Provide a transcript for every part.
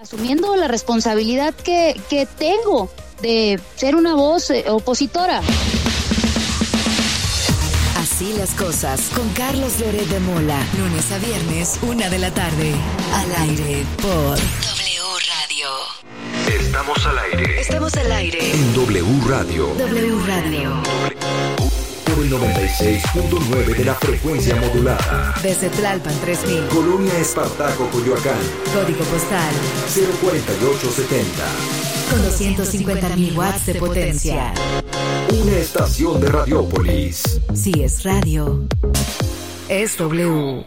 Asumiendo la responsabilidad que tengo de ser una voz opositora. Así las cosas, con Carlos Loret de Mola, lunes a viernes, 1 de la tarde, al aire por W Radio. Estamos al aire. Estamos al aire En W Radio. W Radio. Por el 96.9 de la frecuencia modulada. Desde Tlalpan 3000. Colonia Espartaco, Coyoacán. Código postal 04870. con 250.000 watts de potencia. Una estación de Radiópolis. Si es radio, es W.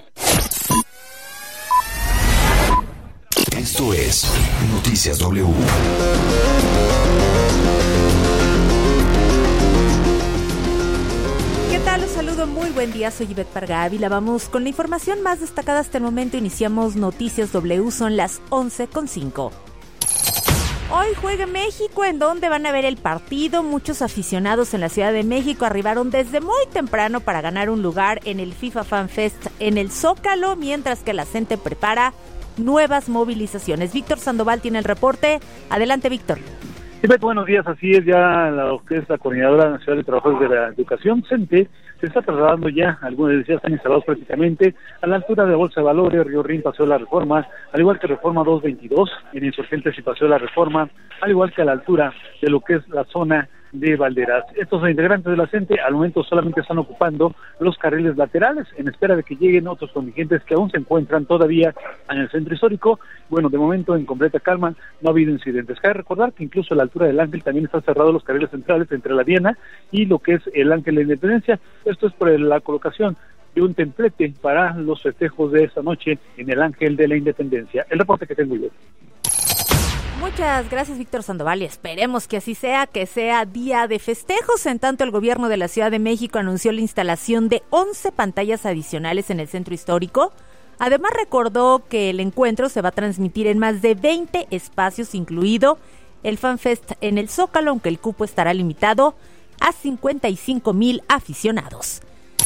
Esto es Noticias W. ¿Qué tal? Los saludo, muy buen día, soy Ivette Parga Ávila. Vamos con la información más destacada hasta el momento. Iniciamos Noticias W, son las 11:05. Hoy juega México, en donde van a ver el partido. Muchos aficionados en la Ciudad de México arribaron desde muy temprano para ganar un lugar en el FIFA Fan Fest en el Zócalo, mientras que la gente prepara nuevas movilizaciones. Víctor Sandoval tiene el reporte. Adelante, Víctor. Sí, Beto, buenos días. Así es, ya la Coordinadora Nacional de Trabajadores de la Educación, CENTE, se está trasladando ya, algunos ya están instalados prácticamente a la altura de Bolsa de Valores, Río Rin, Paseo de la Reforma, al igual que Reforma 222, en Insurgentes y Paseo de la Reforma, al igual que a la altura de lo que es la zona de Valderas. Estos integrantes de la CENTE al momento solamente están ocupando los carriles laterales en espera de que lleguen otros contingentes que aún se encuentran todavía en el centro histórico. Bueno, de momento en completa calma, no ha habido incidentes. Cabe recordar que incluso a la altura del Ángel también están cerrados los carriles centrales entre la Diana y lo que es el Ángel de la Independencia. Esto es por la colocación de un templete para los festejos de esta noche en el Ángel de la Independencia. El reporte que tengo yo. Muchas gracias, Víctor Sandoval, y esperemos que así sea, que sea día de festejos. En tanto, el gobierno de la Ciudad de México anunció la instalación de 11 pantallas adicionales en el centro histórico. Además, recordó que el encuentro se va a transmitir en más de 20 espacios, incluido el FanFest en el Zócalo, aunque el cupo estará limitado a 55,000 aficionados.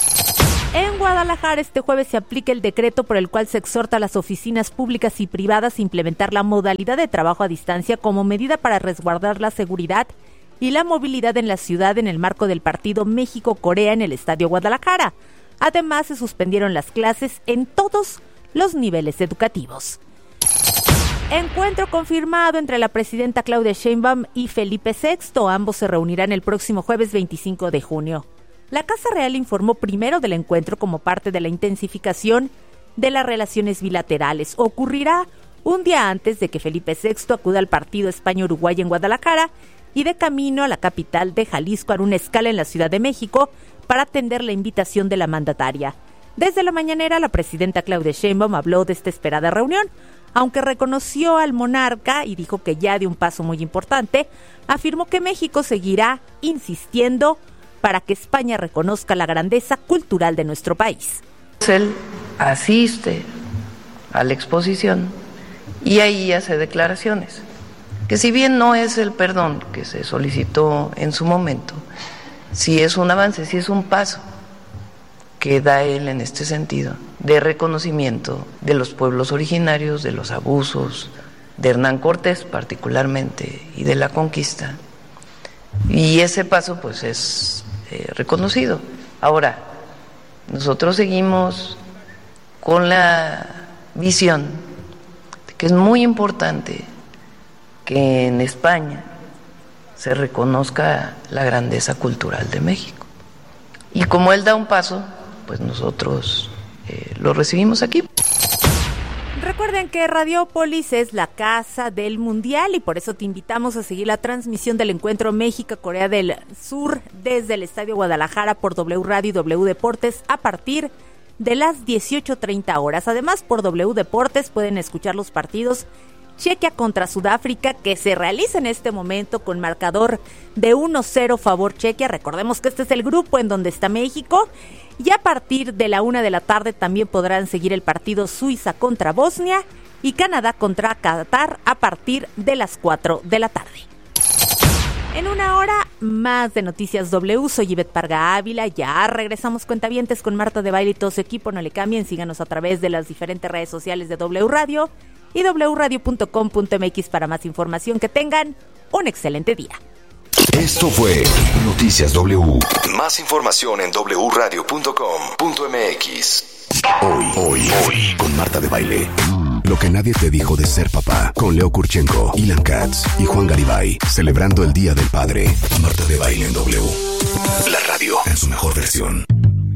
En Guadalajara, este jueves se aplica el decreto por el cual se exhorta a las oficinas públicas y privadas a implementar la modalidad de trabajo a distancia como medida para resguardar la seguridad y la movilidad en la ciudad en el marco del partido México-Corea en el Estadio Guadalajara. Además, se suspendieron las clases en todos los niveles educativos. Encuentro confirmado entre la presidenta Claudia Sheinbaum y Felipe VI. Ambos se reunirán el próximo jueves 25 de junio. La Casa Real informó primero del encuentro como parte de la intensificación de las relaciones bilaterales. Ocurrirá un día antes de que Felipe VI acuda al partido España-Uruguay en Guadalajara y de camino a la capital de Jalisco hará una escala en la Ciudad de México para atender la invitación de la mandataria. Desde la mañanera, la presidenta Claudia Sheinbaum habló de esta esperada reunión, aunque reconoció al monarca y dijo que ya dio un paso muy importante. Afirmó que México seguirá insistiendo para que España reconozca la grandeza cultural de nuestro país. Él asiste a la exposición y ahí hace declaraciones, que si bien no es el perdón que se solicitó en su momento, sí es un avance, sí es un paso que da él en este sentido, de reconocimiento de los pueblos originarios, de los abusos, de Hernán Cortés particularmente, y de la conquista. Y ese paso pues es reconocido. Ahora, nosotros seguimos con la visión de que es muy importante que en España se reconozca la grandeza cultural de México. Y como él da un paso, pues nosotros lo recibimos aquí. Recuerden que Radiópolis es la casa del Mundial y por eso te invitamos a seguir la transmisión del encuentro México-Corea del Sur desde el Estadio Guadalajara por W Radio y W Deportes a partir de las 18:30 horas. Además, por W Deportes pueden escuchar los partidos Chequia contra Sudáfrica que se realiza en este momento con marcador de 1-0 favor Chequia. Recordemos que este es el grupo en donde está México. Y a partir de la 1 de la tarde también podrán seguir el partido Suiza contra Bosnia y Canadá contra Qatar a partir de las 4 de la tarde. En una hora más de Noticias W, soy Ivette Parga Ávila. Ya regresamos cuentavientes con Marta de Baile y todo su equipo. No le cambien, síganos a través de las diferentes redes sociales de W Radio y wradio.com.mx para más información. Que tengan un excelente día. Esto fue Noticias W. Más información en wradio.com.mx. Hoy, con Marta de Baile. Lo que nadie te dijo de ser papá, con Leo Kurchenko, Ilan Katz y Juan Garibay, celebrando el Día del Padre. Marta de Baile en W. La radio en su mejor versión.